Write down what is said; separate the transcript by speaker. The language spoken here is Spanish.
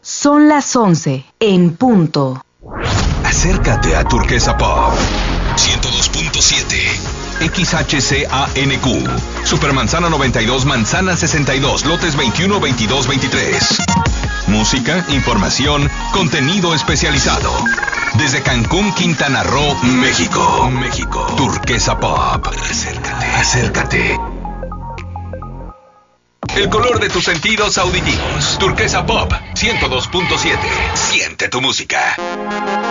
Speaker 1: Son las 11 en punto.
Speaker 2: Acércate a Turquesa Pop 102.7 XHCANQ Supermanzana 92, Manzana 62, lotes 21, 22, 23. Música, información, contenido especializado. Desde Cancún, Quintana Roo, México. Turquesa Pop. Acércate. El color de tus sentidos auditivos. Turquesa Pop 102.7. Siente tu música.